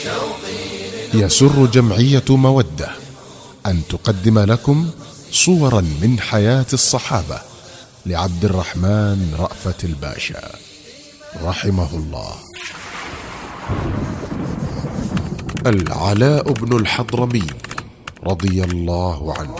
يسر جمعية مودة أن تقدم لكم صورا من حياة الصحابة لعبد الرحمن رأفت الباشا رحمه الله. العلاء بن الحضرمي رضي الله عنه